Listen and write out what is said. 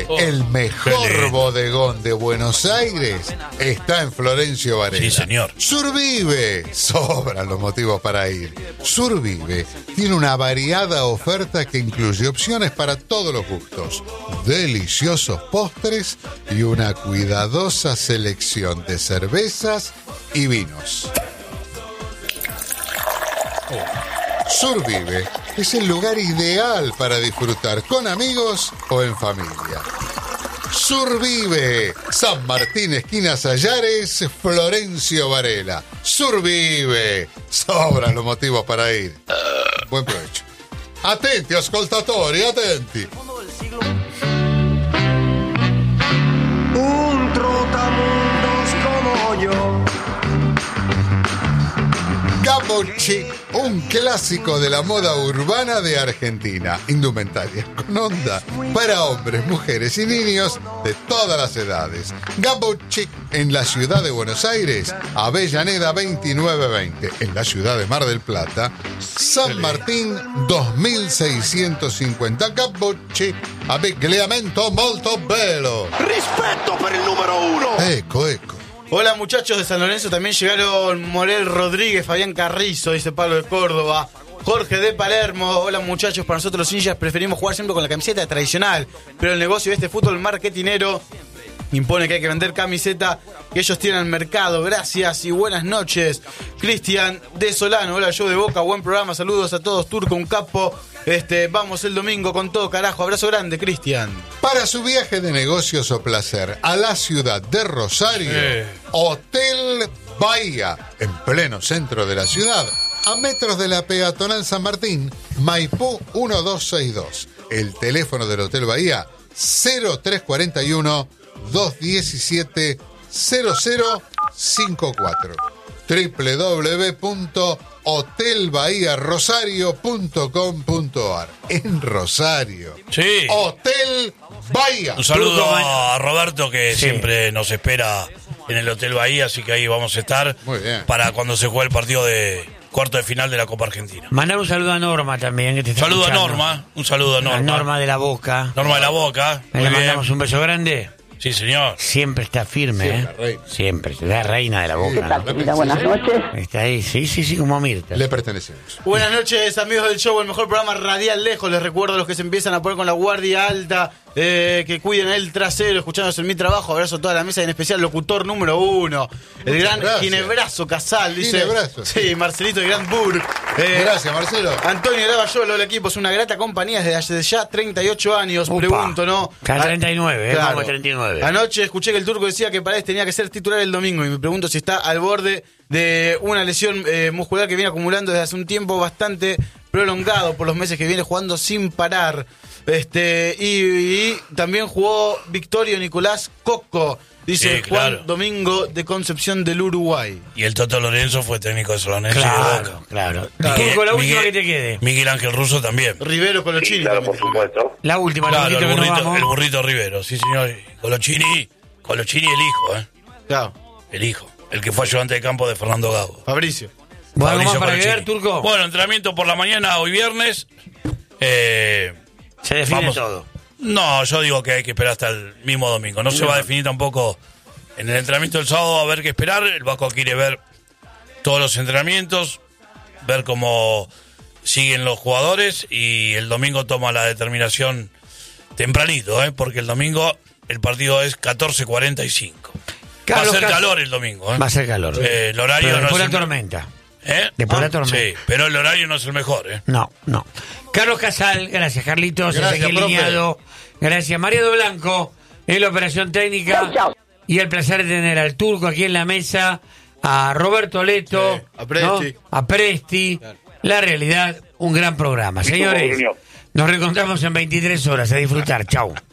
Survive, el mejor bodegón de Buenos Aires, está en Florencio Varela. Sí, señor. Survive, sobran los motivos para ir. Survive tiene una variada oferta que incluye opciones para todos los gustos, deliciosos postres y una cuidadosa selección de cervezas y vinos. Survive es el lugar ideal para disfrutar con amigos o en familia. Survive, San Martín, esquina Sallares, Florencio Varela. Survive, sobran los motivos para ir. Buen provecho. Attenti, ascoltatori, attenti. Un trotamundos como yo. Gabocci, un clásico de la moda urbana de Argentina. Indumentaria con onda para hombres, mujeres y niños de todas las edades. Gabocci en la ciudad de Buenos Aires, Avellaneda 2920. En la ciudad de Mar del Plata, San Martín 2650. Gabocci, abbigliamento molto bello. Rispetto per il numero uno. Ecco. Hola muchachos de San Lorenzo, también llegaron Morel Rodríguez, Fabián Carrizo, dice Pablo de Córdoba, Jorge de Palermo. Hola muchachos, para nosotros los hinchas preferimos jugar siempre con la camiseta tradicional, pero el negocio de este fútbol marketinero impone que hay que vender camiseta que ellos tienen al mercado. Gracias y buenas noches. Cristian de Solano, hola yo de Boca, buen programa, saludos a todos, Turco, un capo. Vamos el domingo con todo, carajo. Abrazo grande, Cristian. Para su viaje de negocios o placer a la ciudad de Rosario, Hotel Bahía, en pleno centro de la ciudad, a metros de la peatonal San Martín, Maipú 1262. El teléfono del Hotel Bahía, 0341 217 0054. www.hotelbahiarosario.com.ar. En Rosario. Sí. Hotel Bahía. Un saludo a Roberto que siempre nos espera en el Hotel Bahía, así que ahí vamos a estar. Muy bien. Para cuando se juegue el partido de cuarto de final de la Copa Argentina. Mandar un saludo a Norma también, que te está Saludo a escuchando. Norma, un saludo a Norma. A Norma de la Boca. Norma de la Boca. Le mandamos un beso grande. Sí, señor. Siempre está firme, Siempre, reina. Siempre, la reina de la Boca. ¿Qué tal, querida? Buenas noches. Está ahí, sí, como Mirta. Le pertenecemos. Buenas noches, amigos del show, el mejor programa radial lejos. Les recuerdo a los que se empiezan a poner con la guardia alta, que cuiden el trasero, escuchándonos en mi trabajo. Abrazo a toda la mesa, y en especial locutor número 1, el gran gracias. Ginebrazo Casal, dice. Ginebrazo. Sí, Marcelito de Grand Burg. Gracias, Marcelo. Antonio Lavallolo, el equipo es una grata compañía desde hace ya 38 años. Upa. Pregunto, ¿no? Cada 39, Claro. vamos a 39. Anoche escuché que el Turco decía que Paredes tenía que ser titular el domingo y me pregunto si está al borde de una lesión muscular que viene acumulando desde hace un tiempo bastante prolongado por los meses que viene jugando sin parar. Y también jugó Victorio Nicolás Coco, dice Sí, Juan claro. Domingo de Concepción del Uruguay. Y el Toto Lorenzo fue técnico de San Lorenzo. Claro. Miguel- Turco, la última Miguel- que te quede. Miguel Ángel Russo también. Rivero Colochini. Claro, también. por supuesto. La última, Claro, Turquito, que nos vamos. el burrito Rivero, sí señor. Colochini el hijo, Claro. el hijo. El que fue ayudante de campo de Fernando Gago. Fabricio. ¿Vos algo más Fabricio para Colochini. agregar, Turco? Bueno, entrenamiento por la mañana hoy viernes. Se define vamos- todo. No, yo digo que hay que esperar hasta el mismo domingo. No se va a definir tampoco en el entrenamiento del sábado, va a haber que esperar. El Vasco quiere ver todos los entrenamientos, ver cómo siguen los jugadores y el domingo toma la determinación tempranito, porque el domingo el partido es 14:45. Va a ser calor el domingo. Va a ser calor. El horario Pero no después es la el- tormenta. ¿Eh? Después la tormenta. Sí, pero el horario no es el mejor, No. Carlos Casal, gracias Carlitos, Gracias, Ezequiel profe. Liñado, gracias Mariano Blanco en la operación técnica. Chau. Y el placer de tener al Turco aquí en la mesa, a Roberto Leto, Sí, a Presti. ¿no? A Presti. La realidad, un gran programa. Señores, nos reencontramos en 23 horas. A disfrutar. Chau.